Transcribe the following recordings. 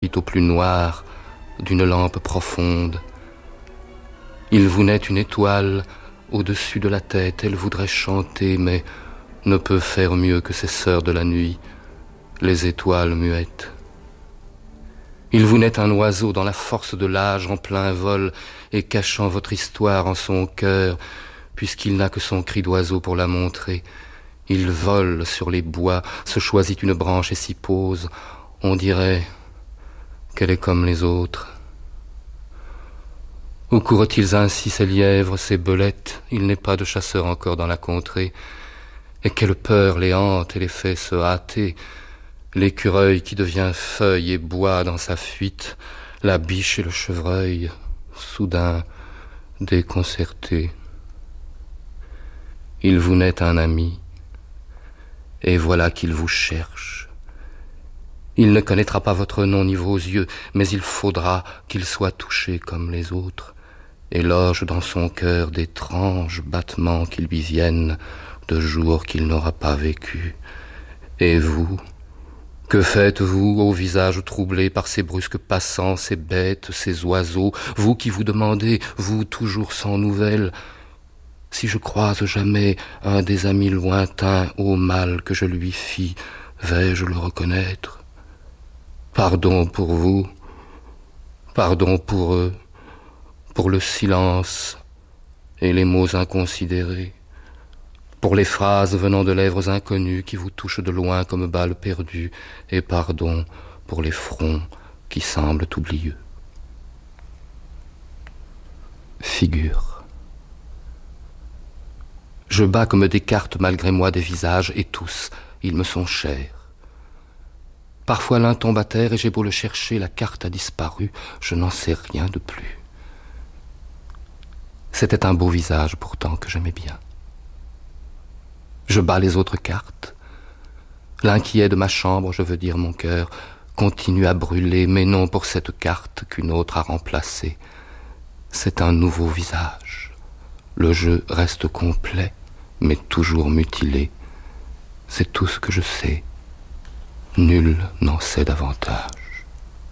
fuite au plus noir d'une lampe profonde. Il vous naît une étoile au-dessus de la tête, elle voudrait chanter, mais ne peut faire mieux que ses sœurs de la nuit, les étoiles muettes. Il vous naît un oiseau dans la force de l'âge en plein vol et cachant votre histoire en son cœur, puisqu'il n'a que son cri d'oiseau pour la montrer. Il vole sur les bois, se choisit une branche et s'y pose. On dirait qu'elle est comme les autres. Où courent-ils ainsi ces lièvres, ces belettes? Il n'est pas de chasseur encore dans la contrée. Et quelle peur les hante et les fait se hâter. L'écureuil qui devient feuille et bois dans sa fuite, la biche et le chevreuil, soudain déconcertés. Il vous naît un ami, et voilà qu'il vous cherche. Il ne connaîtra pas votre nom ni vos yeux, mais il faudra qu'il soit touché comme les autres, et loge dans son cœur d'étranges battements qui lui viennent de jours qu'il n'aura pas vécus. Et vous, que faites-vous au visage troublé par ces brusques passants, ces bêtes, ces oiseaux, vous qui vous demandez, vous toujours sans nouvelles, si je croise jamais un des amis lointains au mal que je lui fis, vais-je le reconnaître? Pardon pour vous, pardon pour eux, pour le silence et les mots inconsidérés, pour les phrases venant de lèvres inconnues qui vous touchent de loin comme balles perdues, et pardon pour les fronts qui semblent oublieux. Figure. Je bats comme des cartes malgré moi des visages, et tous, ils me sont chers. Parfois l'un tombe à terre et j'ai beau le chercher, la carte a disparu, je n'en sais rien de plus. C'était un beau visage pourtant que j'aimais bien. Je bats les autres cartes. L'inquiet de ma chambre, je veux dire mon cœur, continue à brûler, mais non pour cette carte qu'une autre a remplacée. C'est un nouveau visage. Le jeu reste complet, mais toujours mutilé. C'est tout ce que je sais. Nul n'en sait davantage.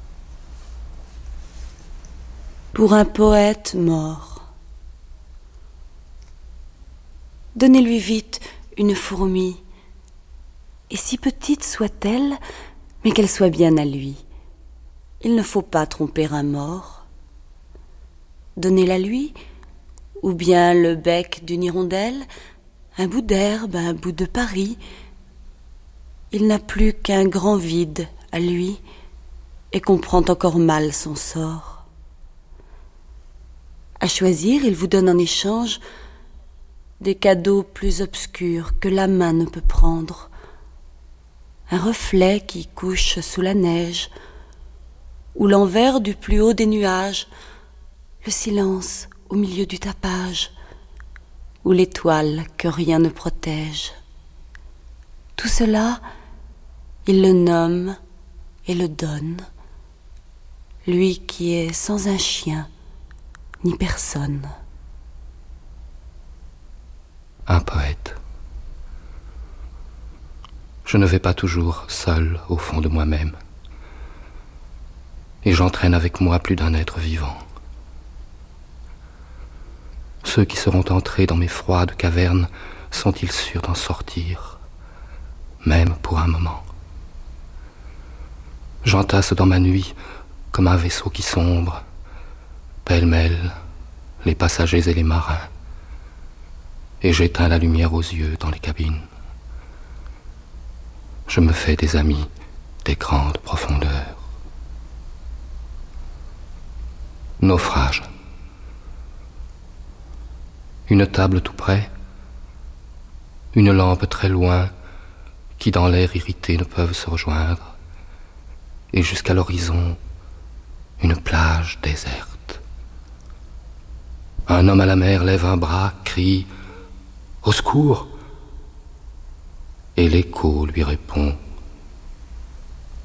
Pour un poète mort. Donnez-lui vite une fourmi, et si petite soit-elle, mais qu'elle soit bien à lui. Il ne faut pas tromper un mort. Donnez-la lui, ou bien le bec d'une hirondelle, un bout d'herbe, un bout de Paris. Il n'a plus qu'un grand vide à lui, et comprend encore mal son sort. À choisir, il vous donne en échange des cadeaux plus obscurs que la main ne peut prendre. Un reflet qui couche sous la neige, ou l'envers du plus haut des nuages, le silence au milieu du tapage, ou l'étoile que rien ne protège. Tout cela, il le nomme et le donne, lui qui est sans un chien ni personne. Un poète. Je ne vais pas toujours seul au fond de moi-même, et j'entraîne avec moi plus d'un être vivant. Ceux qui seront entrés dans mes froides cavernes, sont-ils sûrs d'en sortir, même pour un moment? J'entasse dans ma nuit, comme un vaisseau qui sombre, pêle-mêle, les passagers et les marins, et j'éteins la lumière aux yeux dans les cabines. Je me fais des amis des grandes profondeurs. Naufrage. Une table tout près, une lampe très loin, qui dans l'air irrité ne peuvent se rejoindre, et jusqu'à l'horizon, une plage déserte. Un homme à la mer lève un bras, crie « Au secours !» et l'écho lui répond « Qu'entendez-vous »